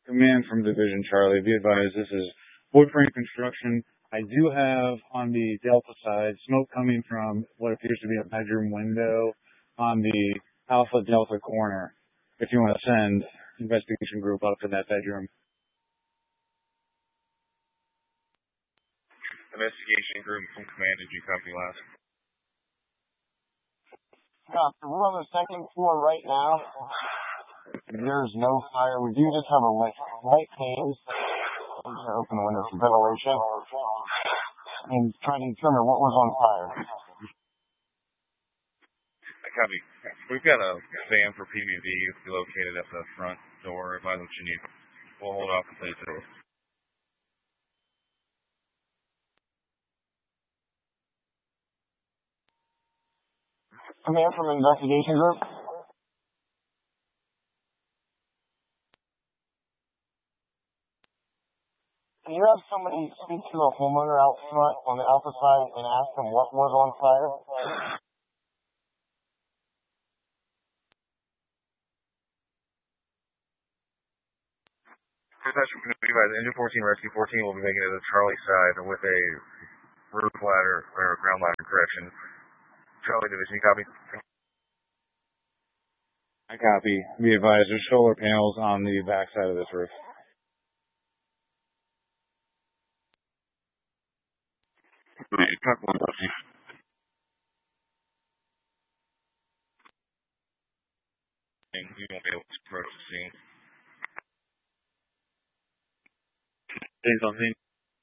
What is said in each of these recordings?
Command from Division Charlie. Be advised, this is wood frame construction. I do have on the Delta side smoke coming from what appears to be a bedroom window on the Alpha Delta corner. If you want to send investigation group up to that bedroom. Investigation group from Command, did you copy last? We're on the second floor right now. There's no fire. We do just have a light haze. I'm going to open the window for ventilation and try to determine what was on fire. Copy. We've got a van for PBV located at the front door. Advise what you need. We'll hold off until you tell us. Command from investigation group. Can you have somebody speak to a homeowner out front on the Alpha side and ask them what was on fire? Engine 14, Rescue 14 will be making it to the Charlie side with a roof ladder or ground ladder correction. Charlie Division, copy. I copy. Be advised, there's solar panels on the back side of this roof. Talk one, Dusty. You won't be able to approach the scene. Things on scene.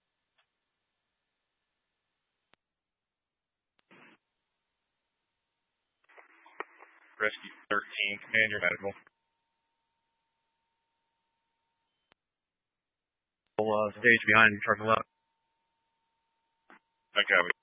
Rescue 13, command your medical. Stage behind, truck left. I copy.